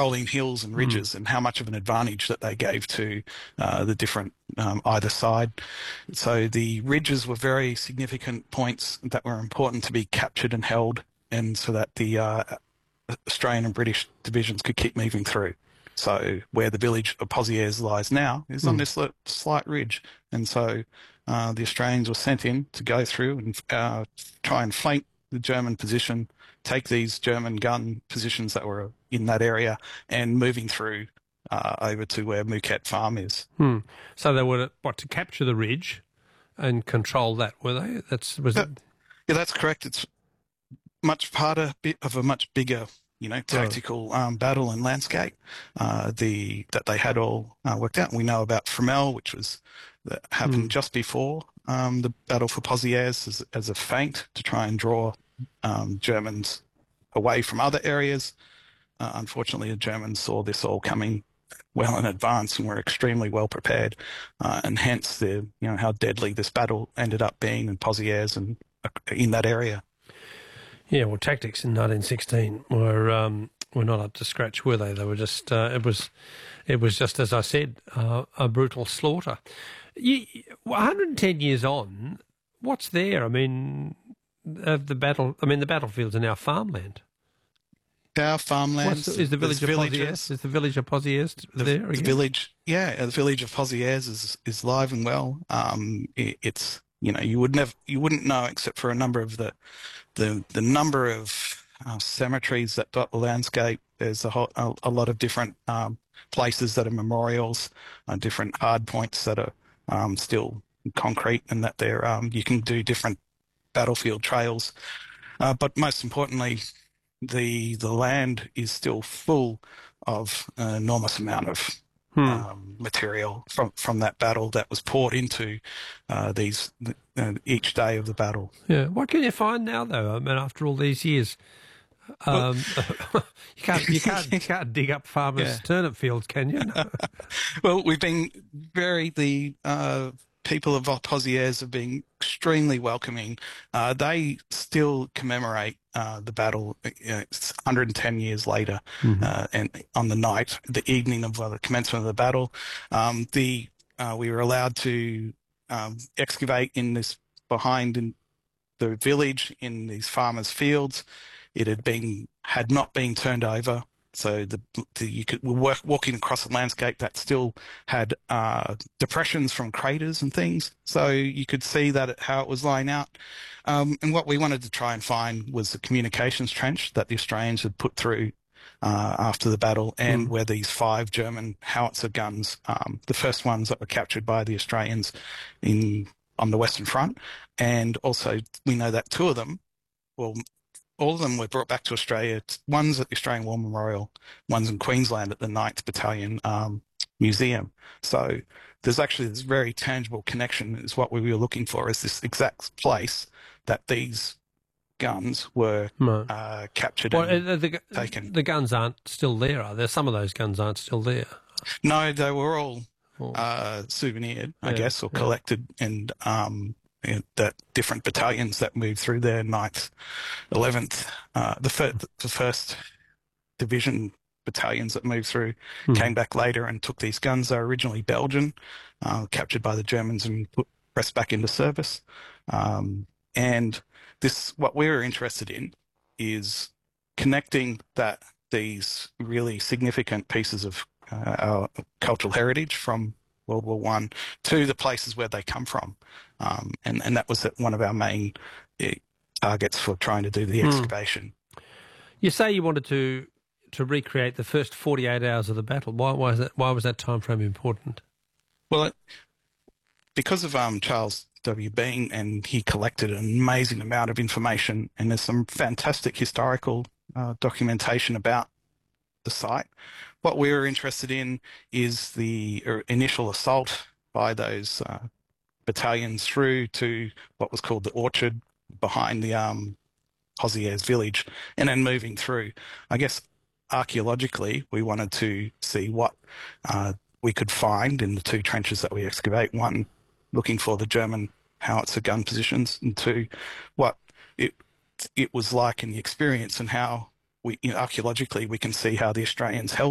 rolling hills and ridges and how much of an advantage that they gave to the different either side. So the ridges were very significant points that were important to be captured and held, and so that the Australian and British divisions could keep moving through. So where the village of Pozieres lies now is on this slight ridge. And so the Australians were sent in to go through and try and flank the German position, take these German gun positions that were in that area and moving through over to where Muket Farm is. So they were, to capture the ridge and control that, were they? Yeah, that's correct. It's part of a much bigger tactical battle and landscape that they had all worked out. We know about Fromelles, that happened just before the battle for Pozieres as a feint to try and draw Germans away from other areas. Unfortunately, the Germans saw this all coming well in advance and were extremely well prepared, and hence how deadly this battle ended up being in Pozieres and in that area. Yeah, well, tactics in 1916 were not up to scratch, were they? They were just it was just, as I said, a brutal slaughter. 110 years on, what's there? I mean, the battlefields are now farmland. Our farmland is the village of Pozieres. Is the village of Pozieres there again? The village of Pozieres is live and well. It's you wouldn't know except for a number of the number of cemeteries that dot the landscape. There's a lot of different places that are memorials, different hard points that are still concrete, and that they're you can do different battlefield trails. But most importantly, the land is still full of an enormous amount of material from that battle that was poured into each day of the battle. Yeah, what can you find now, though? I mean, after all these years, you can't dig up farmers' turnip fields, can you? No. Well, the people of Pozieres have been extremely welcoming. They still commemorate the battle 110 years later, and on the evening of the commencement of the battle, we were allowed to excavate in this in the village in these farmers' fields. It had not been turned over. So we're walking across a landscape that still had depressions from craters and things. So you could see how it was lying out. And what we wanted to try and find was the communications trench that the Australians had put through after the battle, and where these 5 German howitzer guns, the first ones that were captured by the Australians on the Western Front. And also we know that 2 of them, all of them were brought back to Australia. One's at the Australian War Memorial, one's in Queensland at the 9th Battalion Museum. So there's actually this very tangible connection is what we were looking for, is this exact place that these guns were captured and taken. The guns aren't still there, are there? Some of those guns aren't still there. No, they were all souvenired, I guess, or collected, and that different battalions that moved through there, 9th, 11th, the first division battalions that moved through came back later and took these guns. They were originally Belgian, captured by the Germans and pressed back into service. And what we were interested in is connecting these really significant pieces of our cultural heritage from World War I to the places where they come from. And that was one of our main targets for trying to do the excavation. You say you wanted to recreate the first 48 hours of the battle. Why was that time frame important? Well, because of Charles W. Bean, and he collected an amazing amount of information, and there's some fantastic historical documentation about the site. What we were interested in is the initial assault by those battalions through to what was called the orchard behind the Pozieres village, and then moving through. I guess archaeologically, we wanted to see what we could find in the 2 trenches that we excavate. 1, looking for the German howitzer gun positions, and 2, what it was like in the experience, and how archaeologically we can see how the Australians held